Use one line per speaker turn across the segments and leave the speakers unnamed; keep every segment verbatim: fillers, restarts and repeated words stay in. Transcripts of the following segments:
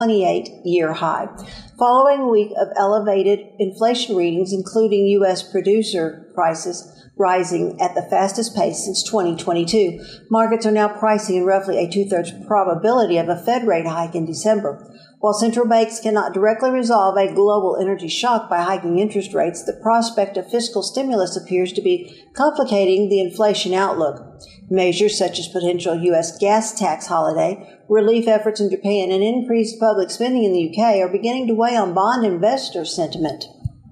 twenty-eight-year high. Following a week of elevated inflation readings, including U S producer prices rising at the fastest pace since twenty twenty-two, markets are now pricing in roughly a two-thirds probability of a Fed rate hike in December. While central banks cannot directly resolve a global energy shock by hiking interest rates, the prospect of fiscal stimulus appears to be complicating the inflation outlook. Measures such as potential U S gas tax holiday, relief efforts in Japan, and increased public spending in the U K are beginning to weigh on bond investor sentiment.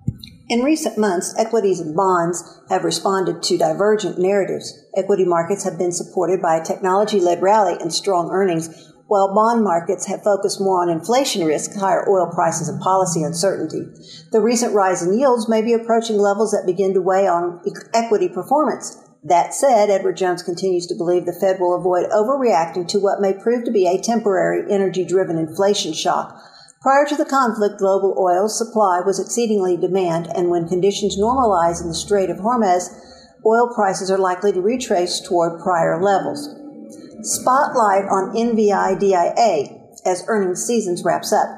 In recent months, equities and bonds have responded to divergent narratives. Equity markets have been supported by a technology-led rally and strong earnings, while bond markets have focused more on inflation risk, higher oil prices, and policy uncertainty. The recent rise in yields may be approaching levels that begin to weigh on equity performance. That said, Edward Jones continues to believe the Fed will avoid overreacting to what may prove to be a temporary energy-driven inflation shock. Prior to the conflict, global oil supply was exceedingly demand, and when conditions normalize in the Strait of Hormuz, oil prices are likely to retrace toward prior levels. Spotlight on N V I D I A as earnings season wraps up.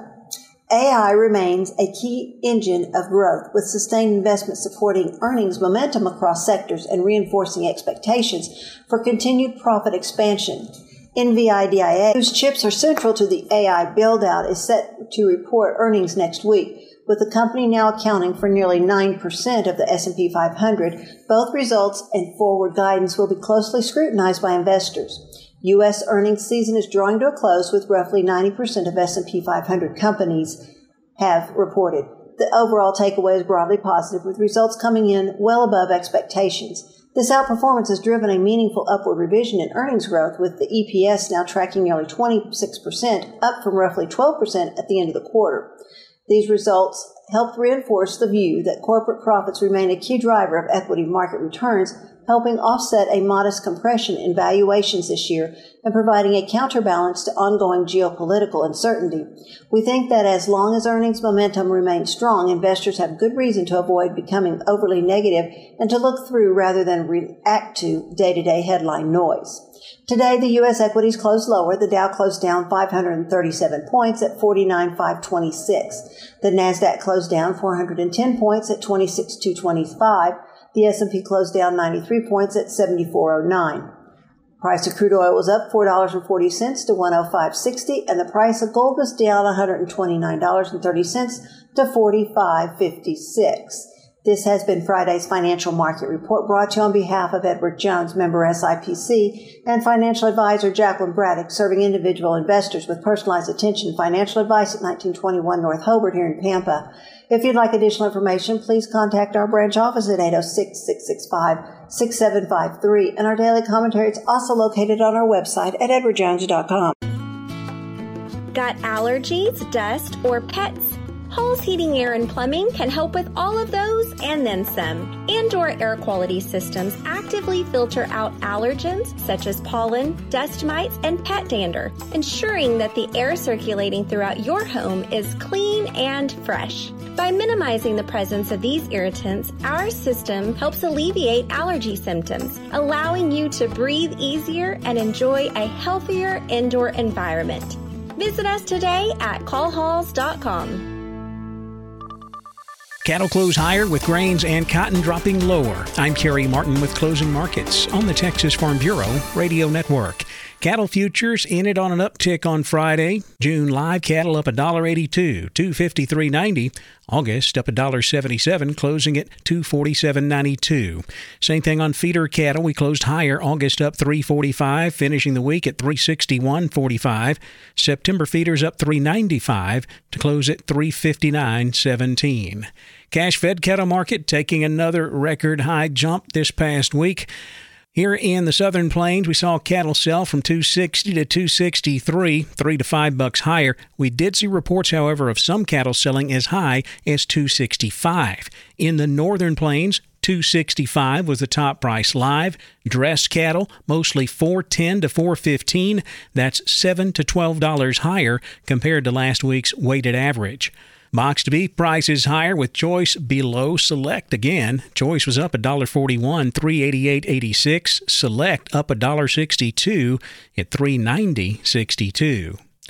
A I remains a key engine of growth, with sustained investment supporting earnings momentum across sectors and reinforcing expectations for continued profit expansion. N V I D I A, whose chips are central to the A I build-out, is set to report earnings next week, with the company now accounting for nearly nine percent of the S and P five hundred. Both results and forward guidance will be closely scrutinized by investors. U S earnings season is drawing to a close, with roughly ninety percent of S and P five hundred companies have reported. The overall takeaway is broadly positive, with results coming in well above expectations. This outperformance has driven a meaningful upward revision in earnings growth, with the E P S now tracking nearly twenty-six percent, up from roughly twelve percent at the end of the quarter. These results helped reinforce the view that corporate profits remain a key driver of equity market returns, helping offset a modest compression in valuations this year and providing a counterbalance to ongoing geopolitical uncertainty. We think that as long as earnings momentum remains strong, investors have good reason to avoid becoming overly negative and to look through rather than react to day-to-day headline noise. Today, the U S equities closed lower. The Dow closed down five hundred thirty-seven points at forty-nine thousand five hundred twenty-six. The Nasdaq closed down four hundred ten points at twenty-six thousand two hundred twenty-five. The S and P closed down ninety-three points at seventy-four oh nine. Price of crude oil was up four dollars and forty cents to one oh five sixty, and the price of gold was down one hundred twenty-nine dollars and thirty cents to forty-five fifty-six. This has been Friday's Financial Market Report, brought to you on behalf of Edward Jones, member S I P C, and financial advisor Jacqueline Braddock, serving individual investors with personalized attention and financial advice at nineteen twenty-one North Hobart here in Pampa. If you'd like additional information, please contact our branch office at eight oh six, six six five, six seven five three, and our daily commentary is also located on our website at edward jones dot com.
Got allergies, dust, or pets? Halls Heating, Air, and Plumbing can help with all of those and then some. Indoor air quality systems actively filter out allergens such as pollen, dust mites, and pet dander, ensuring that the air circulating throughout your home is clean and fresh. By minimizing the presence of these irritants, our system helps alleviate allergy symptoms, allowing you to breathe easier and enjoy a healthier indoor environment. Visit us today at call halls dot com.
Cattle close higher with grains and cotton dropping lower. I'm Kerry Martin with Closing Markets on the Texas Farm Bureau Radio Network. Cattle futures in it on an uptick on Friday. June live cattle up one dollar eighty-two, two fifty-three ninety. August up one dollar seventy-seven, closing at two forty-seven ninety-two. Same thing on feeder cattle. We closed higher. August up three forty-five, finishing the week at three sixty-one forty-five. September feeders up three ninety-five to close at three fifty-nine seventeen. Cash fed cattle market taking another record high jump this past week. Here in the Southern Plains, we saw cattle sell from two sixty to two sixty-three, three to five bucks higher. We did see reports, however, of some cattle selling as high as two sixty-five. In the Northern Plains, two sixty-five was the top price live. Dressed cattle, mostly four ten to four fifteen. That's seven to twelve dollars higher compared to last week's weighted average. Boxed beef prices higher with choice below select again. Choice was up one dollar forty-one, three eighty-eight eighty-six. Select up one dollar sixty-two at three ninety sixty-two.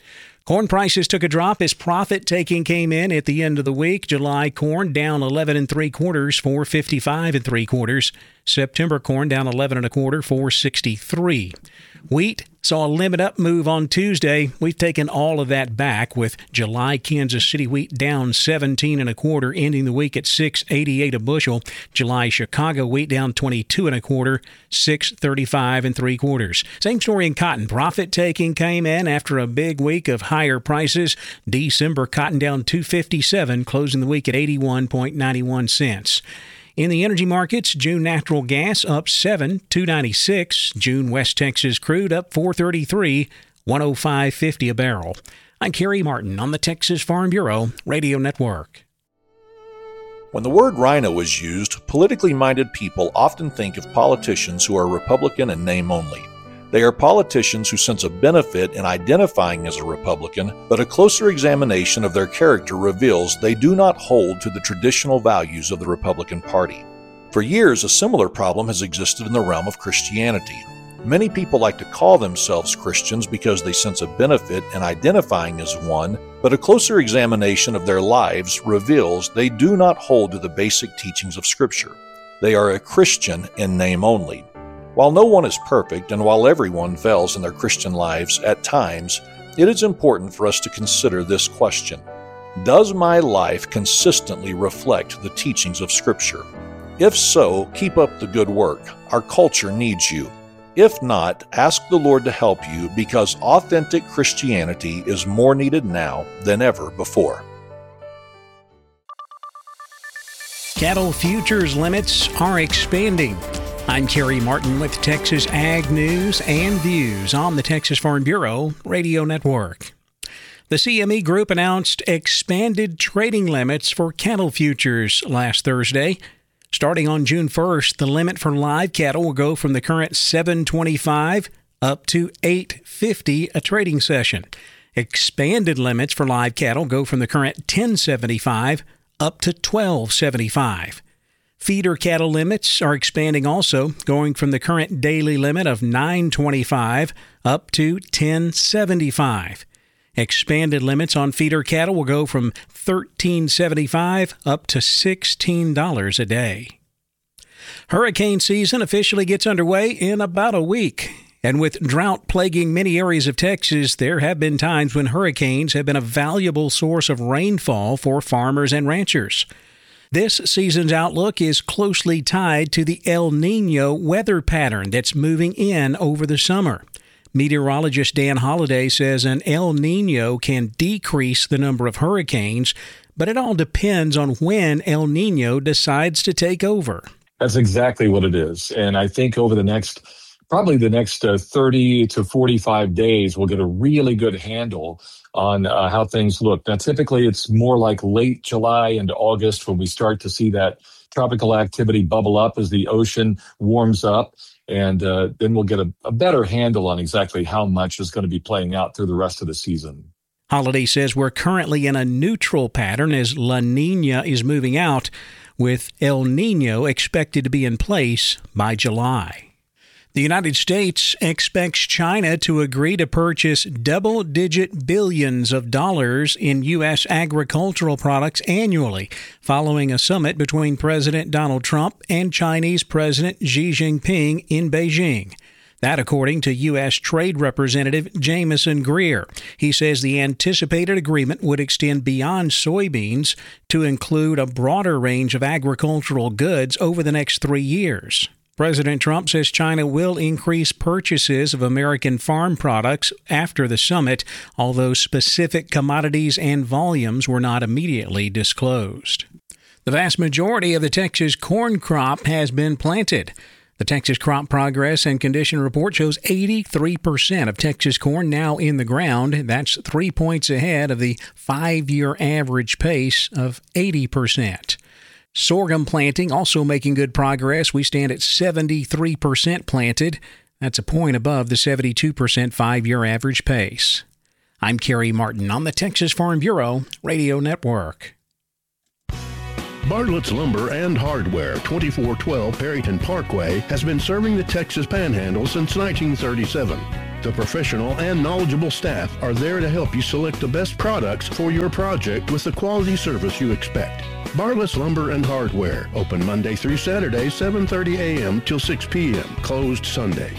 Corn prices took a drop as profit-taking came in at the end of the week. July corn down eleven and three quarters, four fifty-five and three quarters. September corn down eleven and a quarter, four sixty-three. Wheat saw a limit up move on Tuesday. We've taken all of that back with July Kansas City wheat down seventeen and a quarter, ending the week at six eighty-eight a bushel. July Chicago wheat down twenty-two and a quarter, six thirty-five and three quarters. Same story in cotton. Profit taking came in after a big week of higher prices. December cotton down two fifty-seven, closing the week at eighty-one ninety-one cents. In the energy markets, June natural gas up seven, two ninety-six. June West Texas crude up four thirty-three, one oh five fifty a barrel. I'm Kerry Martin on the Texas Farm Bureau Radio Network.
When the word rhino is used, politically minded people often think of politicians who are Republican in name only. They are politicians who sense a benefit in identifying as a Republican, but a closer examination of their character reveals they do not hold to the traditional values of the Republican Party. For years, a similar problem has existed in the realm of Christianity. Many people like to call themselves Christians because they sense a benefit in identifying as one, but a closer examination of their lives reveals they do not hold to the basic teachings of Scripture. They are a Christian in name only. While no one is perfect, and while everyone fails in their Christian lives at times, it is important for us to consider this question. Does my life consistently reflect the teachings of Scripture? If so, keep up the good work. Our culture needs you. If not, ask the Lord to help you, because authentic Christianity is more needed now than ever before.
Cattle futures limits are expanding. I'm Kerry Martin with Texas Ag News and Views on the Texas Farm Bureau Radio Network. The C M E Group announced expanded trading limits for cattle futures last Thursday. Starting on June first, the limit for live cattle will go from the current seven twenty-five up to eight fifty a trading session. Expanded limits for live cattle go from the current ten seventy-five up to twelve seventy-five. Feeder cattle limits are expanding also, going from the current daily limit of nine twenty-five up to ten seventy-five. Expanded limits on feeder cattle will go from thirteen seventy-five up to sixteen dollars a day. Hurricane season officially gets underway in about a week. And with drought plaguing many areas of Texas, there have been times when hurricanes have been a valuable source of rainfall for farmers and ranchers. This season's outlook is closely tied to the El Niño weather pattern that's moving in over the summer. Meteorologist Dan Holliday says an El Niño can decrease the number of hurricanes, but it all depends on when El Niño decides to take over.
That's exactly what it is. And I think over the next, probably the next uh, thirty to forty-five days, we'll get a really good handle on uh, how things look. Now, typically, it's more like late July into August when we start to see that tropical activity bubble up as the ocean warms up. And uh, then we'll get a, a better handle on exactly how much is going to be playing out through the rest of the season.
Holliday says we're currently in a neutral pattern as La Niña is moving out, with El Niño expected to be in place by July. The United States expects China to agree to purchase double-digit billions of dollars in U S agricultural products annually, following a summit between President Donald Trump and Chinese President Xi Jinping in Beijing. That according to U S Trade Representative Jameson Greer. He says the anticipated agreement would extend beyond soybeans to include a broader range of agricultural goods over the next three years. President Trump says China will increase purchases of American farm products after the summit, although specific commodities and volumes were not immediately disclosed. The vast majority of the Texas corn crop has been planted. The Texas Crop Progress and Condition Report shows eighty-three percent of Texas corn now in the ground. That's three points ahead of the five-year average pace of eighty percent. Sorghum planting also making good progress. We stand at seventy-three percent planted. That's a point above the seventy-two percent five-year average pace. I'm Kerry Martin on the Texas Farm Bureau Radio Network.
Bartlett's Lumber and Hardware, twenty-four twelve Perryton Parkway, has been serving the Texas Panhandle since nineteen thirty-seven. The professional and knowledgeable staff are there to help you select the best products for your project with the quality service you expect. Barless Lumber and Hardware, open Monday through Saturday, seven thirty a.m. till six p.m., closed Sunday.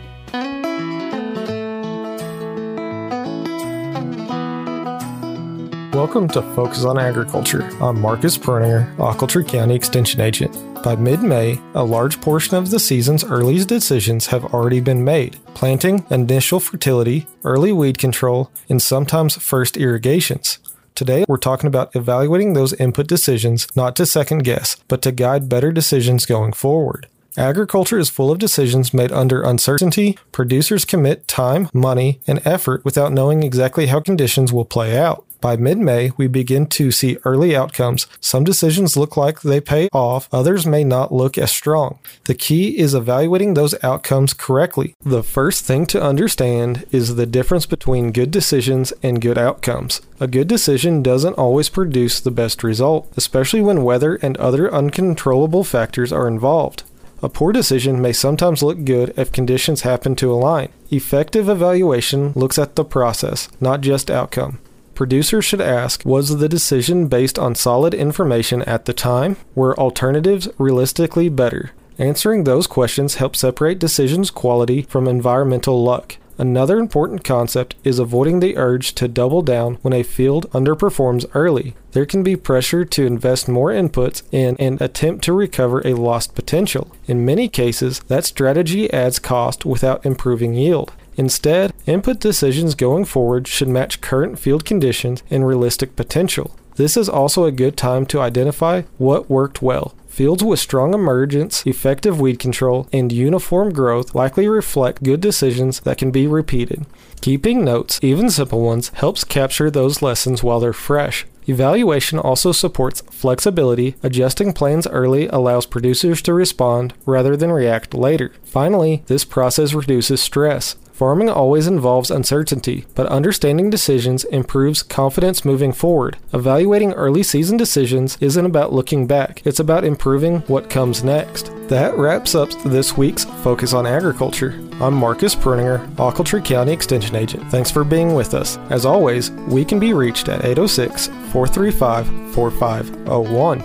Welcome to Focus on Agriculture. I'm Marcus Perninger, Ochiltree County Extension Agent. By mid-May, a large portion of the season's early decisions have already been made. Planting, initial fertility, early weed control, and sometimes first irrigations. Today, we're talking about evaluating those input decisions not to second guess, but to guide better decisions going forward. Agriculture is full of decisions made under uncertainty. Producers commit time, money, and effort without knowing exactly how conditions will play out. By mid-May, we begin to see early outcomes. Some decisions look like they pay off, others may not look as strong. The key is evaluating those outcomes correctly. The first thing to understand is the difference between good decisions and good outcomes. A good decision doesn't always produce the best result, especially when weather and other uncontrollable factors are involved. A poor decision may sometimes look good if conditions happen to align. Effective evaluation looks at the process, not just outcome. Producers should ask, was the decision based on solid information at the time? Were alternatives realistically better? Answering those questions helps separate decisions quality from environmental luck. Another important concept is avoiding the urge to double down when a field underperforms early. There can be pressure to invest more inputs in an attempt to recover a lost potential. In many cases, that strategy adds cost without improving yield. Instead, input decisions going forward should match current field conditions and realistic potential. This is also a good time to identify what worked well. Fields with strong emergence, effective weed control, and uniform growth likely reflect good decisions that can be repeated. Keeping notes, even simple ones, helps capture those lessons while they're fresh. Evaluation also supports flexibility. Adjusting plans early allows producers to respond rather than react later. Finally, this process reduces stress. Farming always involves uncertainty, but understanding decisions improves confidence moving forward. Evaluating early season decisions isn't about looking back, it's about improving what comes next. That wraps up this week's Focus on Agriculture. I'm Marcus Perninger, Ochiltree County Extension Agent. Thanks for being with us. As always, we can be reached at eight oh six, four three five, four five oh one.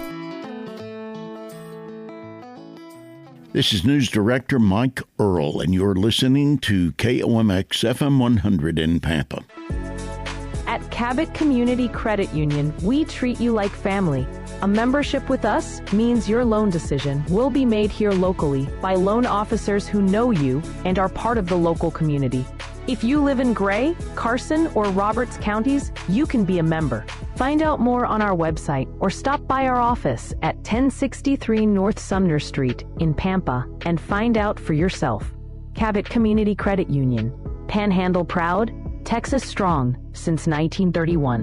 This is News Director Mike Earl, and you're listening to K O M X F M one hundred in Pampa.
At Cabot Community Credit Union, we treat you like family. A membership with us means your loan decision will be made here locally by loan officers who know you and are part of the local community. If you live in Gray, Carson, or Roberts counties, you can be a member. Find out more on our website or stop by our office at ten sixty-three North Sumner Street in Pampa and find out for yourself. Cabot Community Credit Union. Panhandle proud, Texas strong since nineteen thirty-one.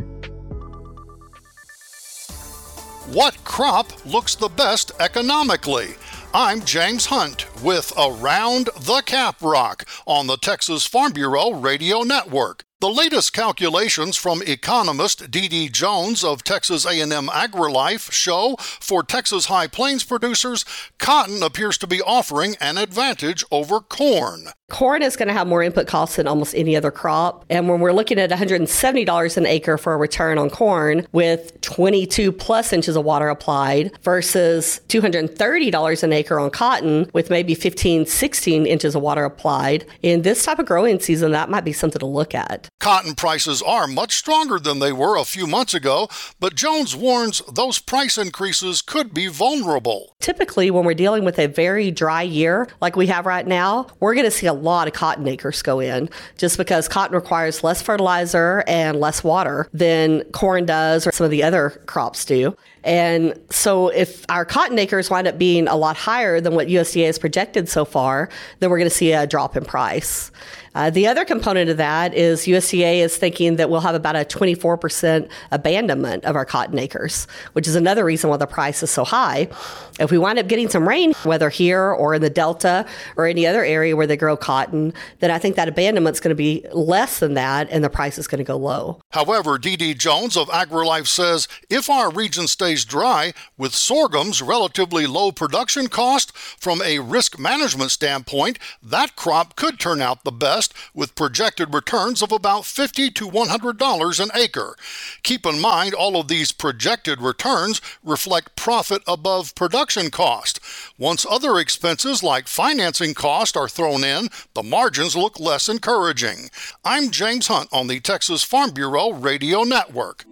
What crop looks the best economically? I'm James Hunt with Around the Caprock on the Texas Farm Bureau Radio Network. The latest calculations from economist D D Jones of Texas A and M AgriLife show for Texas High Plains producers, cotton appears to be offering an advantage over corn.
Corn is going to have more input costs than almost any other crop. And when we're looking at one hundred seventy dollars an acre for a return on corn with twenty-two plus inches of water applied versus two hundred thirty dollars an acre on cotton with maybe fifteen, sixteen inches of water applied, in this type of growing season, that might be something to look at.
Cotton prices are much stronger than they were a few months ago, but Jones warns those price increases could be vulnerable.
Typically, when we're dealing with a very dry year like we have right now, we're going to see a lot of cotton acres go in just because cotton requires less fertilizer and less water than corn does or some of the other crops do. And so if our cotton acres wind up being a lot higher than what U S D A has projected so far, then we're going to see a drop in price. Uh, the other component of that is U S D A is thinking that we'll have about a twenty-four percent abandonment of our cotton acres, which is another reason why the price is so high. If we wind up getting some rain, whether here or in the Delta or any other area where they grow cotton, then I think that abandonment is going to be less than that and the price is going to go low.
However, D D Jones of AgriLife says if our region stays dry with sorghum's relatively low production cost, from a risk management standpoint, that crop could turn out the best best with projected returns of about fifty to one hundred dollars an acre. Keep in mind all of these projected returns reflect profit above production cost. Once other expenses like financing cost are thrown in, the margins look less encouraging. I'm James Hunt on the Texas Farm Bureau Radio Network.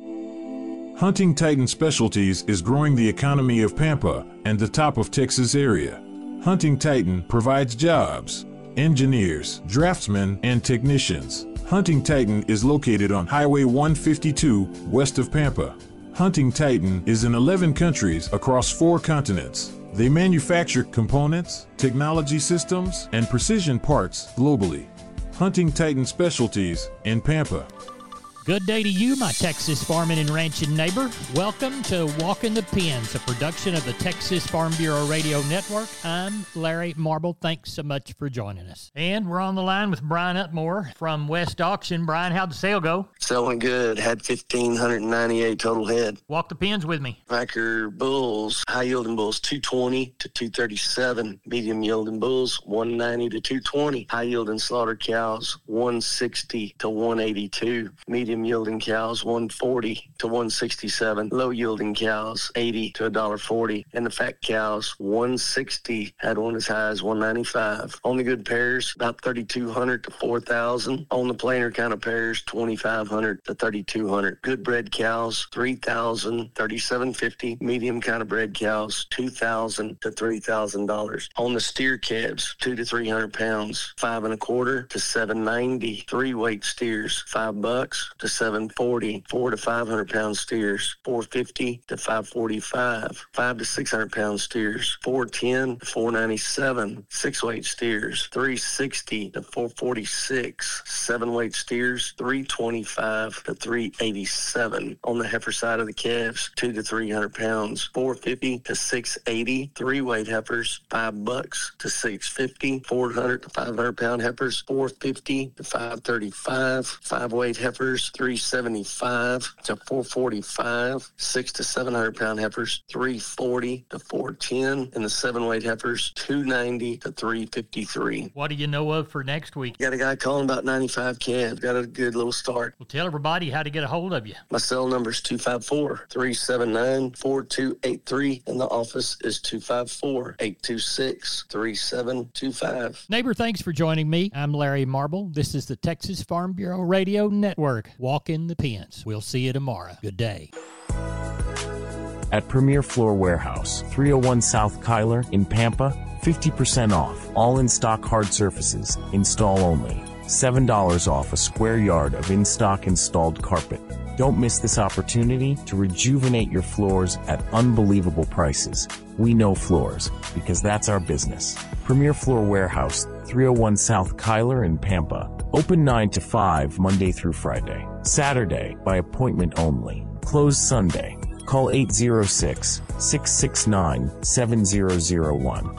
Hunting Titan Specialties is growing the economy of Pampa and the top of Texas area. Hunting Titan provides jobs, engineers, draftsmen, and technicians. Hunting Titan is located on Highway one fifty-two west of Pampa. Hunting Titan is in eleven countries across four continents. They manufacture components, technology systems, and precision parts globally. Hunting Titan Specialties in Pampa.
Good day to you, my Texas farming and ranching neighbor. Welcome to Walking the Pens, a production of the Texas Farm Bureau Radio Network. I'm Larry Marble. Thanks so much for joining us. And we're on the line with Brian Utmore from West Auction. Brian, how'd the sale go?
Sale went good. Had one thousand five hundred ninety-eight total head.
Walk the pens with me.
Packer bulls, high-yielding bulls, two twenty to two thirty-seven. Medium-yielding bulls, one ninety to two twenty. High-yielding slaughter cows, one sixty to one eighty-two. Medium Medium-yielding cows, one forty to one sixty-seven. Low-yielding cows, eighty to one forty. And the fat cows, one sixty, had one as high as one ninety-five. On the good pairs, about thirty-two hundred to four thousand. On the plainer kind of pairs, twenty-five hundred to thirty-two hundred. Good bred cows, three thousand, thirty-seven fifty. Medium kind of bred cows, two thousand to three thousand dollars. On the steer calves, two to three hundred pounds, five and a quarter to seven ninety. Three weight steers, five bucks to seven forty. Four to five hundred pound steers, four fifty to five forty-five. Five to six hundred pound steers, four ten to four ninety-seven. Six weight steers, three sixty to four forty-six. Seven weight steers, three twenty-five to three eighty-seven. On the heifer side of the calves, two to three hundred pounds, four fifty to six eighty. Three weight heifers, five bucks to six fifty. Four hundred to five hundred pound heifers, four fifty to five thirty-five. Five weight heifers, three seventy-five to four forty-five. Six to seven hundred pound heifers, three forty to four ten. And the seven weight heifers, two ninety to three fifty-three.
What do you know of for next week?
Got a guy calling about ninety-five calves. Got a good little start.
Well, tell everybody how to get a hold of you.
My cell number is two five four, three seven nine, four two eight three, and the office is two five four, eight two six, three seven two five.
Neighbor, thanks for joining me. I'm Larry Marble. This is the Texas Farm Bureau Radio Network. Walk in the pens. We'll see you tomorrow. Good day.
At Premier Floor Warehouse, three oh one South Kyler in Pampa, fifty percent off. All in-stock hard surfaces. Install only. seven dollars off a square yard of in-stock installed carpet. Don't miss this opportunity to rejuvenate your floors at unbelievable prices. We know floors, because that's our business. Premier Floor Warehouse, three oh one South Kyler in Pampa. Open nine to five Monday through Friday. Saturday by appointment only. Closed Sunday. Call eight oh six, six six nine, seven zero zero one.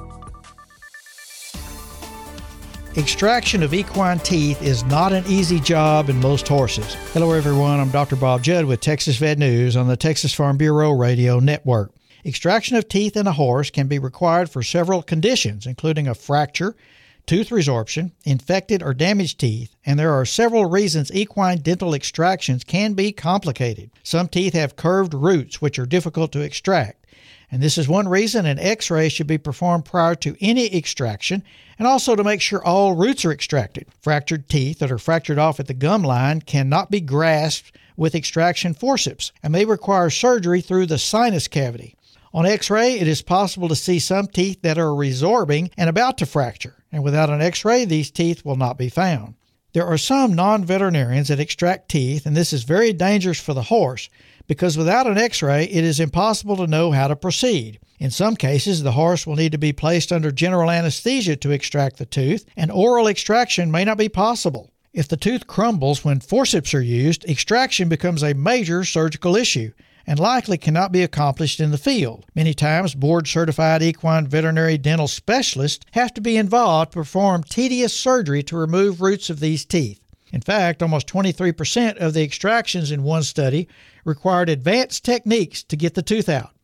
Extraction of equine teeth is not an easy job in most horses. Hello everyone, I'm Doctor Bob Judd with Texas Vet News on the Texas Farm Bureau Radio Network. Extraction of teeth in a horse can be required for several conditions, including a fracture, tooth resorption, infected or damaged teeth, and there are several reasons equine dental extractions can be complicated. Some teeth have curved roots which are difficult to extract, and this is one reason an x-ray should be performed prior to any extraction, and also to make sure all roots are extracted. Fractured teeth that are fractured off at the gum line cannot be grasped with extraction forceps and may require surgery through the sinus cavity. On x-ray, it is possible to see some teeth that are resorbing and about to fracture, and without an x-ray, these teeth will not be found. There are some non-veterinarians that extract teeth, and this is very dangerous for the horse because without an x-ray, it is impossible to know how to proceed. In some cases, the horse will need to be placed under general anesthesia to extract the tooth, and oral extraction may not be possible. If the tooth crumbles when forceps are used, extraction becomes a major surgical issue and likely cannot be accomplished in the field. Many times, board-certified equine veterinary dental specialists have to be involved to perform tedious surgery to remove roots of these teeth. In fact, almost twenty-three percent of the extractions in one study required advanced techniques to get the tooth out.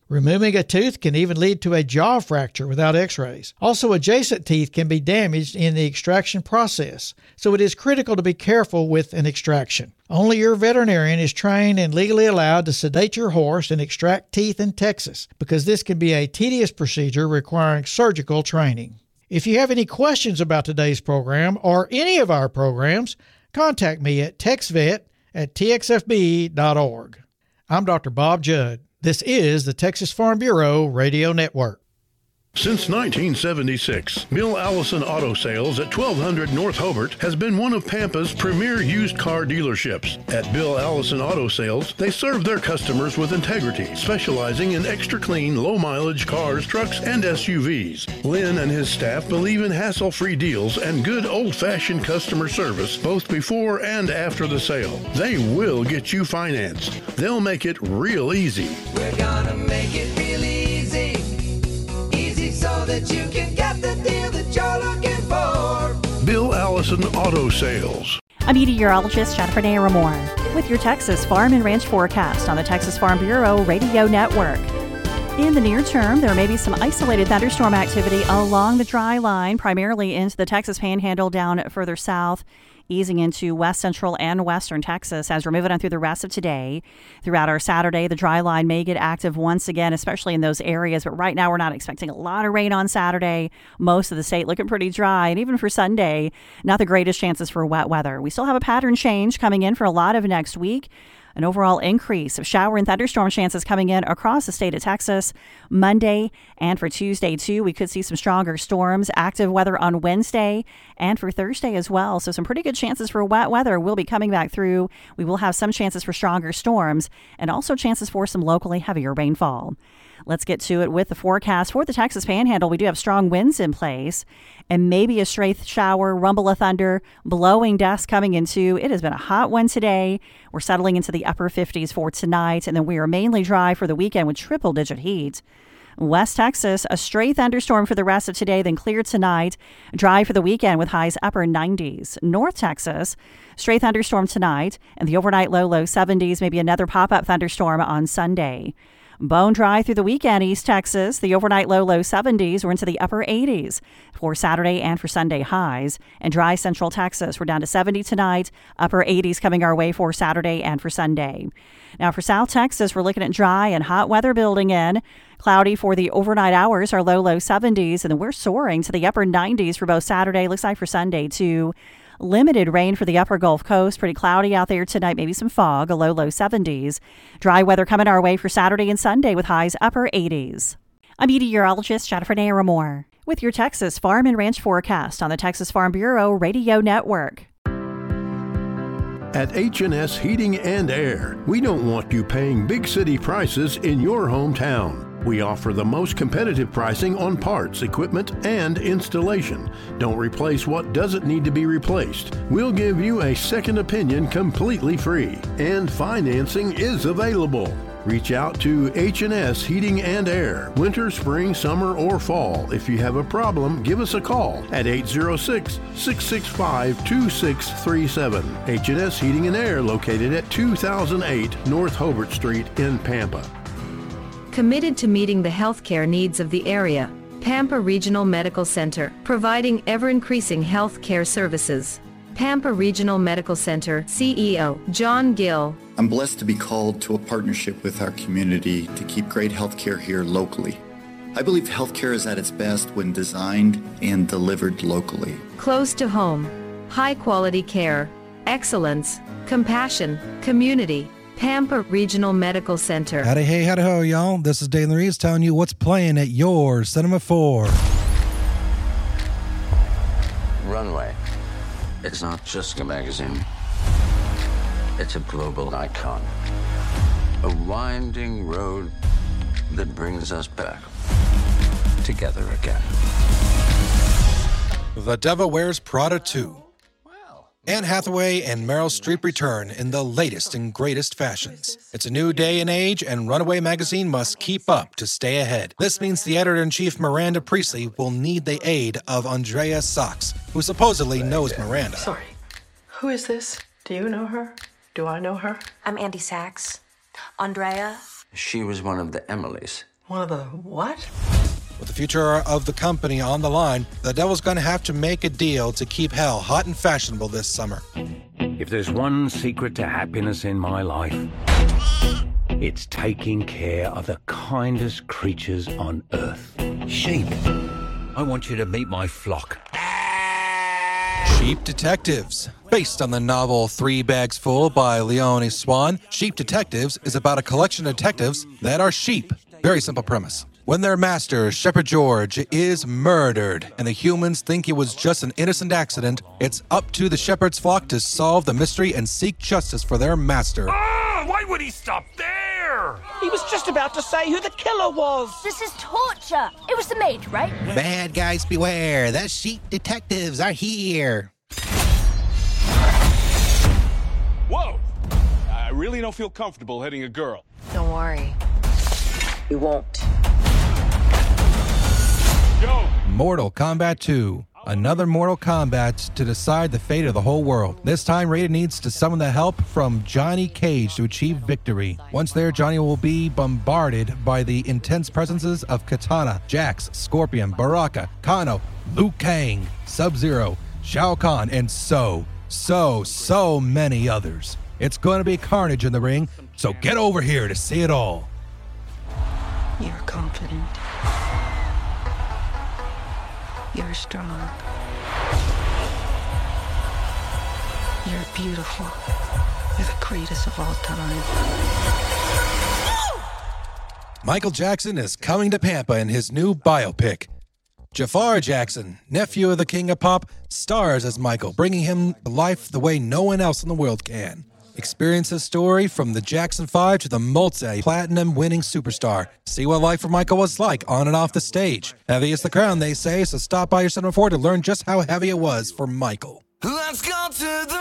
Removing a tooth can even lead to a jaw fracture without x-rays. Also, adjacent teeth can be damaged in the extraction process, so it is critical to be careful with an extraction. Only your veterinarian is trained and legally allowed to sedate your horse and extract teeth in Texas, because this can be a tedious procedure requiring surgical training. If you have any questions about today's program or any of our programs, contact me at texvet at t x f b dot org. I'm Doctor Bob Judd. This is the Texas Farm Bureau Radio Network.
Since nineteen seventy-six, Bill Allison Auto Sales at twelve hundred North Hobart has been one of Pampa's premier used car dealerships. At Bill Allison Auto Sales, they serve their customers with integrity, specializing in extra clean, low-mileage cars, trucks, and S U Vs. Lynn and his staff believe in hassle-free deals and good old-fashioned customer service, both before and after the sale. They will get you financed. They'll make it real easy.
We're gonna make it real easy. So that you can get the deal that you're looking for.
Bill Allison Auto Sales.
I'm meteorologist Jennifer Naramore with your Texas Farm and Ranch forecast on the Texas Farm Bureau Radio Network. In the near term, there may be some isolated thunderstorm activity along the dry line, primarily into the Texas Panhandle down further south, easing into west central and western Texas as we're moving on through the rest of today. Throughout our Saturday, the dry line may get active once again, especially in those areas. But right now, we're not expecting a lot of rain on Saturday. Most of the state looking pretty dry. And even for Sunday, not the greatest chances for wet weather. We still have a pattern change coming in for a lot of next week. An overall increase of shower and thunderstorm chances coming in across the state of Texas Monday and for Tuesday, too. We could see some stronger storms, active weather on Wednesday and for Thursday as well. So some pretty good chances for wet weather will be coming back through. We will have some chances for stronger storms and also chances for some locally heavier rainfall. Let's get to it with the forecast for the Texas Panhandle. We do have strong winds in place and maybe a stray shower, rumble of thunder, blowing dust coming into. It has been a hot one today. We're settling into the upper fifties for tonight, and then we are mainly dry for the weekend with triple-digit heat. West Texas, a stray thunderstorm for the rest of today, then clear tonight. Dry for the weekend with highs upper nineties. North Texas, stray thunderstorm tonight, and the overnight low, low seventies. Maybe another pop-up thunderstorm on Sunday. Bone dry through the weekend, East Texas. The overnight low, low seventies. We're into the upper eighties for Saturday and for Sunday highs. And dry Central Texas. We're down to seventy tonight. Upper eighties coming our way for Saturday and for Sunday. Now for South Texas, we're looking at dry and hot weather building in. Cloudy for the overnight hours, our low, low seventies. And then we're soaring to the upper nineties for both Saturday. Looks like for Sunday, too. Limited rain for the upper Gulf Coast. Pretty cloudy out there tonight. Maybe some fog, a low, low seventies. Dry weather coming our way for Saturday and Sunday with highs upper eighties. I'm meteorologist Jennifer Naramore with your Texas Farm and Ranch forecast on the Texas Farm Bureau Radio Network.
At H and S Heating and Air, we don't want you paying big city prices in your hometown. We offer the most competitive pricing on parts, equipment, and installation. Don't replace what doesn't need to be replaced. We'll give you a second opinion completely free, and financing is available. Reach out to H and S Heating and Air, winter, spring, summer, or fall. If you have a problem, give us a call at eight zero six, six six five, two six three seven. H and S Heating and Air, located at two thousand eight North Hobart Street in Pampa.
Committed to meeting the healthcare needs of the area, Pampa Regional Medical Center, providing ever-increasing healthcare services. Pampa Regional Medical Center C E O John Gill.
I'm blessed to be called to a partnership with our community to keep great healthcare here locally. I believe healthcare is at its best when designed and delivered locally.
Close to home, high-quality care, excellence, compassion, community. Pampa Regional Medical Center.
Howdy, hey, howdy, ho, y'all. This is Dane Reeves telling you what's playing at your Cinema four.
Runway. It's not just a magazine. It's a global icon. A winding road that brings us back together again.
The Devil Wears Prada two. Anne Hathaway and Meryl Streep return in the latest and greatest fashions. It's a new day and age, and Runaway magazine must keep up to stay ahead. This means the editor-in-chief Miranda Priestley will need the aid of Andrea Sachs, who supposedly knows Miranda.
Sorry, who is this? Do you know her? Do I know her?
I'm Andy Sachs. Andrea?
She was one of the Emilys.
One of the what?
With the future of the company on the line, the Devil's going to have to make a deal to keep hell hot and fashionable this summer.
If there's one secret to happiness in my life, it's taking care of the kindest creatures on earth. Sheep. I want you to meet my flock.
Sheep Detectives. Based on the novel Three Bags Full by Leone Swan, Sheep Detectives is about a collection of detectives that are sheep. Very simple premise. When their master, Shepherd George, is murdered and the humans think it was just an innocent accident, it's up to the shepherd's flock to solve the mystery and seek justice for their master.
Ah, why would he stop there?
He was just about to say who the killer was.
This is torture. It was the maid, right?
Bad guys beware. The sheep detectives are here.
Whoa! I really don't feel comfortable hitting a girl.
Don't worry. You won't.
Go!
Mortal Kombat two. Another Mortal Kombat to decide the fate of the whole world. This time, Raiden needs to summon the help from Johnny Cage to achieve victory. Once there, Johnny will be bombarded by the intense presences of Katana, Jax, Scorpion, Baraka, Kano, Liu Kang, Sub-Zero, Shao Kahn, and so, so, so many others. It's going to be carnage in the ring, so get over here to see it all.
You're confident. You're strong. You're beautiful. You're the greatest of all time.
Michael Jackson is coming to Pampa in his new biopic. Jafar Jackson, nephew of the King of Pop, stars as Michael, bringing him to life the way no one else in the world can. Experience his story from the Jackson five to the multi-platinum winning superstar. See what life for Michael was like on and off the stage. Heavy is the crown, they say, so stop by your Cinema four to learn just how heavy it was for Michael.
Let's go to the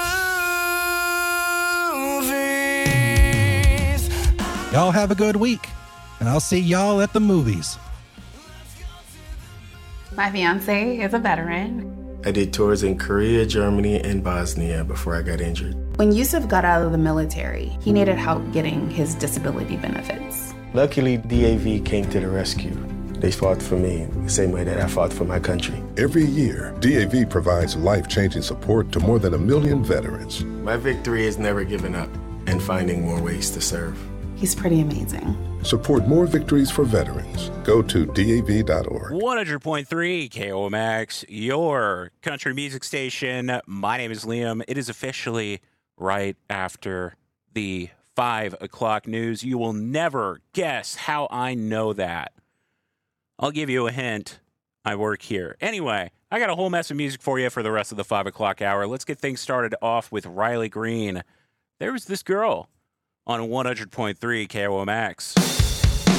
movies.
Y'all have a good week, and I'll see y'all at the movies.
My fiance is a veteran.
I did tours in Korea, Germany, and Bosnia before I got injured.
When Yusuf got out of the military, he needed help getting his disability benefits.
Luckily, D A V came to the rescue. They fought for me the same way that I fought for my country.
Every year, D A V provides life-changing support to more than a million veterans.
My victory is never giving up and finding more ways to serve.
He's pretty amazing.
Support more victories for veterans. Go to D A V dot org.
one hundred point three K O M X, your country music station. My name is Liam. It is officially right after the five o'clock news. You will never guess how I know that. I'll give you a hint. I work here. Anyway, I got a whole mess of music for you for the rest of the five o'clock hour. Let's get things started off with Riley Green. There was this girl on one hundred point three K O M X.